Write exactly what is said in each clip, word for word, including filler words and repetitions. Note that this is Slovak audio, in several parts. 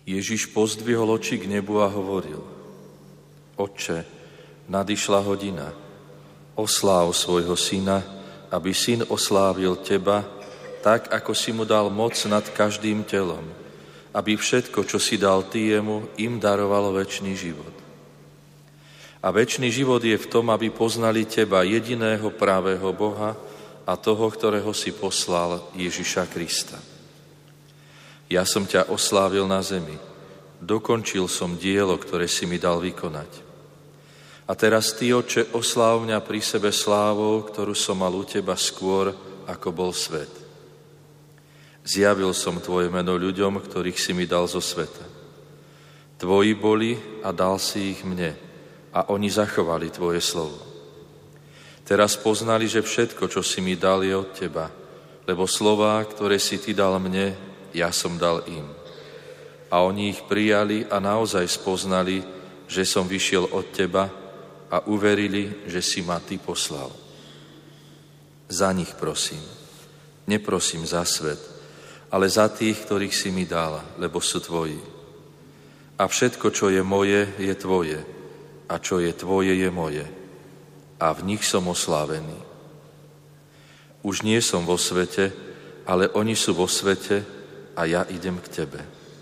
Ježiš pozdvihol oči k nebu a hovoril: Otče, nadišla hodina, osláv svojho syna, aby syn oslávil teba, tak ako si mu dal moc nad každým telom, aby všetko, čo si dal ty jemu, im darovalo večný život. A večný život je v tom, aby poznali teba, jediného pravého Boha a toho, ktorého si poslal, Ježiša Krista. Ja som ťa oslávil na zemi, dokončil som dielo, ktoré si mi dal vykonať. A teraz ty, Otče, osláv mňa pri sebe slávou, ktorú som mal u teba skôr, ako bol svet. Zjavil som tvoje meno ľuďom, ktorých si mi dal zo sveta. Tvoji boli a dal si ich mne, a oni zachovali tvoje slovo. Teraz poznali, že všetko, čo si mi dal, je od teba, lebo slová, ktoré si ty dal mne, ja som dal im. A oni ich prijali a naozaj spoznali, že som vyšiel od teba, a uverili, že si ma ty poslal. Za nich prosím. Neprosím za svet, ale za tých, ktorých si mi dala, lebo sú tvoji. A všetko, čo je moje, je tvoje. A čo je tvoje, je moje. A v nich som oslávený. Už nie som vo svete, ale oni sú vo svete a ja idem k tebe.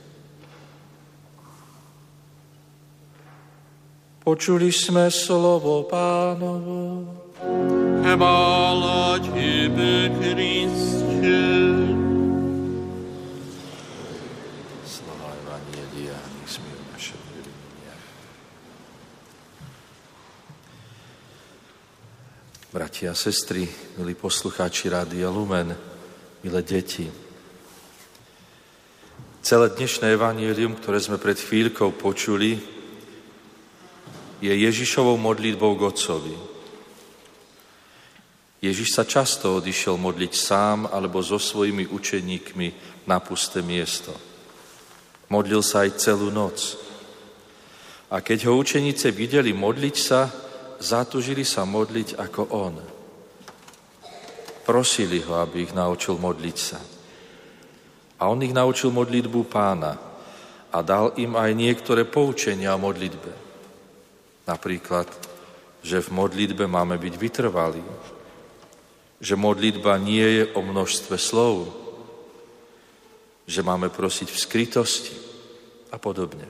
Počuli sme slovo Pánovo. Chvála tebe, Kriste. Slova Evanjelia, nech sme v našom vyrovnania. Bratia a sestry, milí poslucháči Rádia Lumen, milé deti. Celé dnešné evanjelium, ktoré sme pred chvíľkou počuli, je Ježišovou modlitbou k Otcovi. Ježiš sa často odišiel modliť sám alebo so svojimi učeníkmi na pusté miesto. Modlil sa aj celú noc. A keď ho učeníci videli modliť sa, zatúžili sa modliť ako on. Prosili ho, aby ich naučil modliť sa. A on ich naučil modlitbu Pána a dal im aj niektoré poučenia o modlitbe. Napríklad, že v modlitbe máme byť vytrvalí, že modlitba nie je o množstve slov, že máme prosiť v skrytosti a podobne.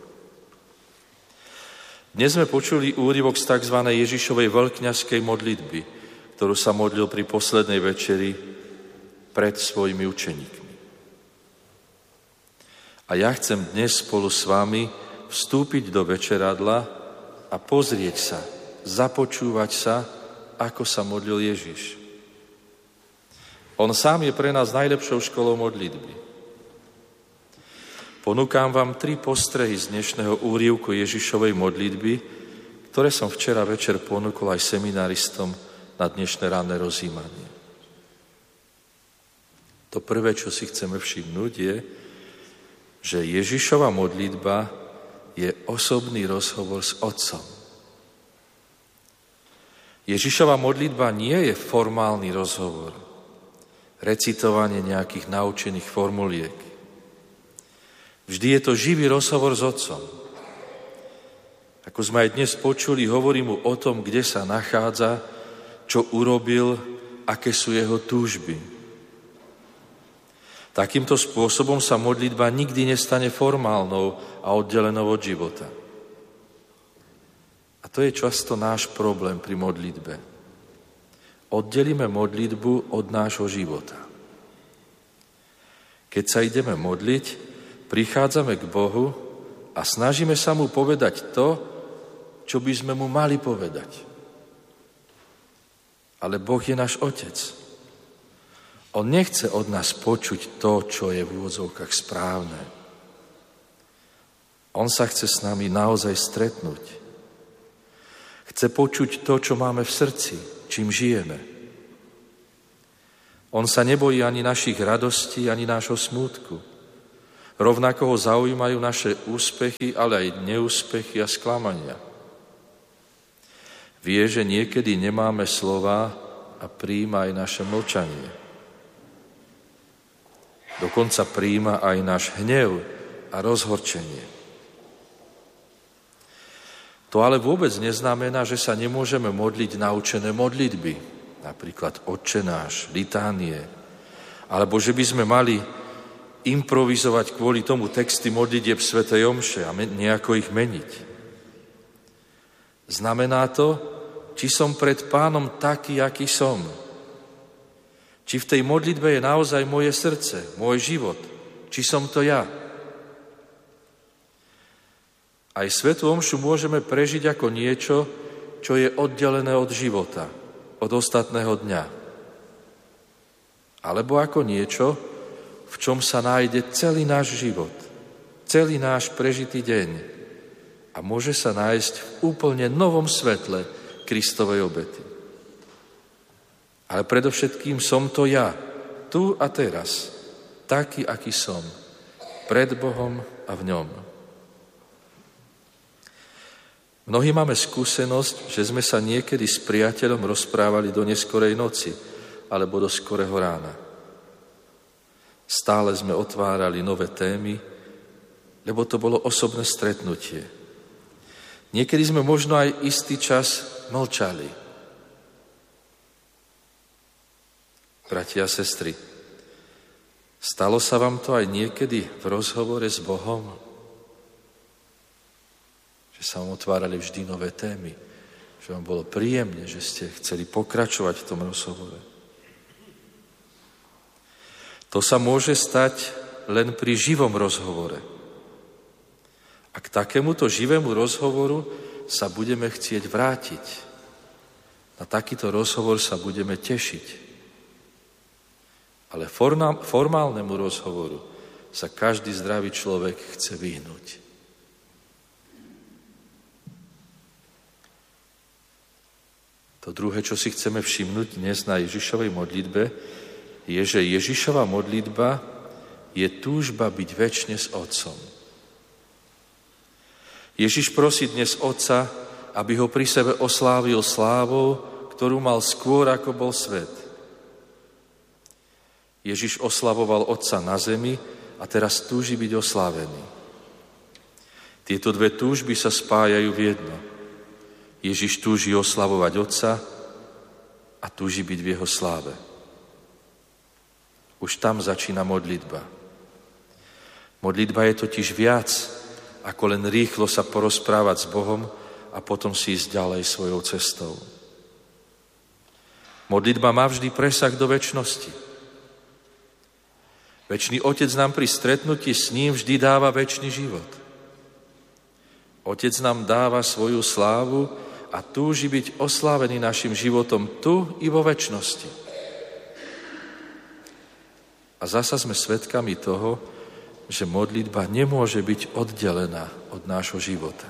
Dnes sme počuli úryvok z tzv. Ježišovej veľkňazskej modlitby, ktorú sa modlil pri poslednej večeri pred svojimi učeníkmi. A ja chcem dnes spolu s vami vstúpiť do večeradla a pozrieť sa, započúvať sa, ako sa modlil Ježiš. On sám je pre nás najlepšou školou modlitby. Ponúkam vám tri postrehy z dnešného úryvku Ježišovej modlitby, ktoré som včera večer ponúkol aj seminaristom na dnešné ranné rozjímanie. To prvé, čo si chceme všimnúť, je, že Ježišova modlitba je osobný rozhovor s Otcom. Ježišova modlitba nie je formálny rozhovor, recitovanie nejakých naučených formuliek. Vždy je to živý rozhovor s Otcom. Ako sme aj dnes počuli, hovorí mu o tom, kde sa nachádza, čo urobil, aké sú jeho túžby. Takýmto spôsobom sa modlitba nikdy nestane formálnou a oddelenou od života. A to je často náš problém pri modlitbe. Oddelíme modlitbu od nášho života. Keď sa ideme modliť, prichádzame k Bohu a snažíme sa mu povedať to, čo by sme mu mali povedať. Ale Boh je náš Otec. On nechce od nás počuť to, čo je v úvodzovkách správne. On sa chce s nami naozaj stretnúť. Chce počuť to, čo máme v srdci, čím žijeme. On sa nebojí ani našich radostí, ani nášho smútku. Rovnako ho zaujímajú naše úspechy, ale aj neúspechy a sklamania. Vie, že niekedy nemáme slová a prijíma aj naše mlčanie. Dokonca prijíma aj náš hnev a rozhorčenie. To ale vôbec neznamená, že sa nemôžeme modliť naučené modlitby, napríklad Otče náš, litánie, alebo že by sme mali improvizovať kvôli tomu texty modlitieb svätej omše a nejako ich meniť. Znamená to, či som pred Pánom taký, aký som. Či v tej modlitbe je naozaj moje srdce, môj život. Či som to ja. Aj svätú omšu môžeme prežiť ako niečo, čo je oddelené od života, od ostatného dňa. Alebo ako niečo, v čom sa nájde celý náš život, celý náš prežitý deň a môže sa nájsť v úplne novom svetle Kristovej obety. Ale predovšetkým som to ja, tu a teraz, taký, aký som, pred Bohom a v ňom. Mnohí máme skúsenosť, že sme sa niekedy s priateľom rozprávali do neskorej noci alebo do skorého rána. Stále sme otvárali nové témy, lebo to bolo osobné stretnutie. Niekedy sme možno aj istý čas mlčali. Bratia a sestry, stalo sa vám to aj niekedy v rozhovore s Bohom? Že sa vám otvárali vždy nové témy, že vám bolo príjemne, že ste chceli pokračovať v tom rozhovore. To sa môže stať len pri živom rozhovore. A k takémuto živému rozhovoru sa budeme chcieť vrátiť. Na takýto rozhovor sa budeme tešiť. Ale formálnemu rozhovoru sa každý zdravý človek chce vyhnúť. To druhé, čo si chceme všimnúť dnes na Ježišovej modlitbe, je, že Ježišova modlitba je túžba byť večne s Otcom. Ježiš prosí dnes Otca, aby ho pri sebe oslávil slávou, ktorú mal skôr, ako bol svet. Ježiš oslavoval Otca na zemi a teraz túži byť oslávený. Tieto dve túžby sa spájajú v jedno. Ježiš túži oslavovať Otca a túži byť v jeho sláve. Už tam začína modlitba. Modlitba je totiž viac, ako len rýchlo sa porozprávať s Bohom a potom si ísť ďalej svojou cestou. Modlitba má vždy presah do večnosti. Večný Otec nám pri stretnutí s ním vždy dáva večný život. Otec nám dáva svoju slávu a túži byť oslávený našim životom tu i vo večnosti. A zasa sme svedkami toho, že modlitba nemôže byť oddelená od nášho života.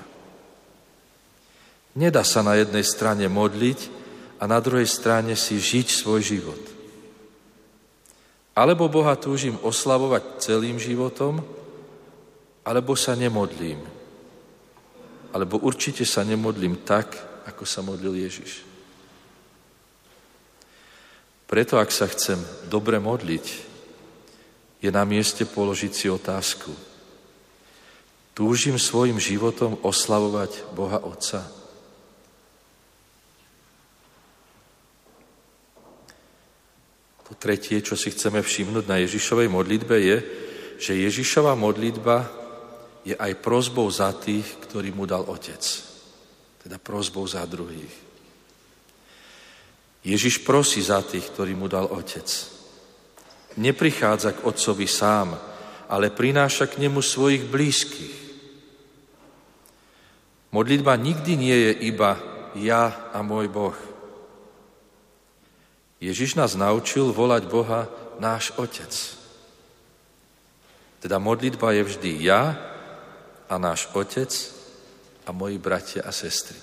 Nedá sa na jednej strane modliť a na druhej strane si žiť svoj život. Alebo Boha túžim oslavovať celým životom, alebo sa nemodlím. Alebo určite sa nemodlím tak, ako sa modlil Ježiš. Preto, ak sa chcem dobre modliť, je na mieste položiť si otázku. Túžim svojim životom oslavovať Boha Otca? To tretie, čo si chceme všimnúť na Ježišovej modlitbe, je, že Ježišova modlitba je aj prosbou za tých, ktorý mu dal Otec. Teda prosbou za druhých. Ježiš prosí za tých, ktorý mu dal Otec. Neprichádza k Otcovi sám, ale prináša k nemu svojich blízkych. Modlitba nikdy nie je iba ja a môj Boh. Ježiš nás naučil volať Boha náš Otec. Teda modlitba je vždy ja a náš Otec a moji bratia a sestry.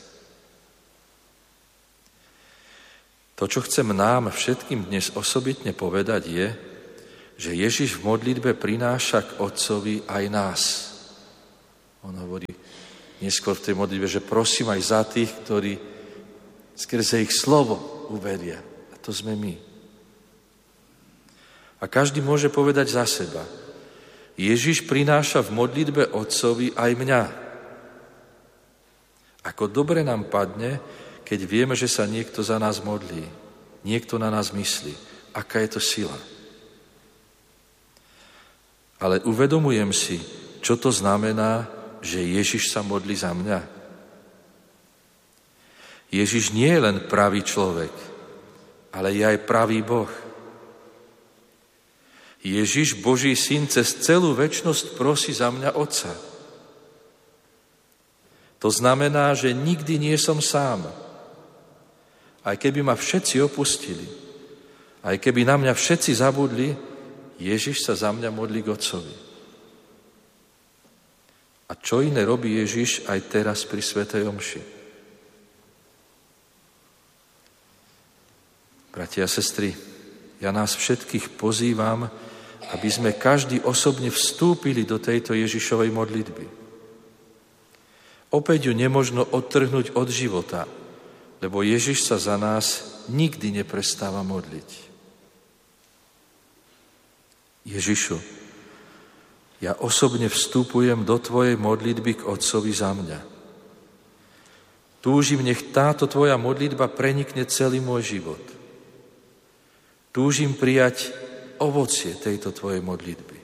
To, čo chcem nám všetkým dnes osobitne povedať, je, že Ježiš v modlitbe prináša k Otcovi aj nás. On hovorí neskôr v tej modlitbe, že prosím aj za tých, ktorí skrze ich slovo uveria. A to sme my. A každý môže povedať za seba, Ježiš prináša v modlitbe Otcovi aj mňa. Ako dobre nám padne, keď vieme, že sa niekto za nás modlí, niekto na nás myslí. Aká je to sila. Ale uvedomujem si, čo to znamená, že Ježiš sa modlí za mňa. Ježiš nie je len pravý človek, ale je aj pravý Boh. Ježiš, Boží syn, cez celú večnosť prosí za mňa Otca. To znamená, že nikdy nie som sám. Aj keby ma všetci opustili, aj keby na mňa všetci zabudli, Ježiš sa za mňa modlí k Otcovi. A čo iné robí Ježiš aj teraz pri svätej omši? Bratia a sestry, ja nás všetkých pozývam, aby sme každý osobne vstúpili do tejto Ježišovej modlitby. Opäť ju nemožno odtrhnúť od života, lebo Ježiš sa za nás nikdy neprestáva modliť. Ježišu, ja osobne vstupujem do Tvojej modlitby k Otcovi za mňa. Túžim, nech táto Tvoja modlitba prenikne celý môj život. Túžim prijať ovocie tejto Tvojej modlitby.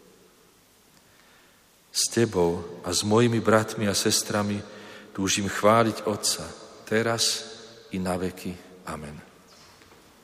S Tebou a s mojimi bratmi a sestrami túžim chváliť Otca, teraz i na veky. Amen.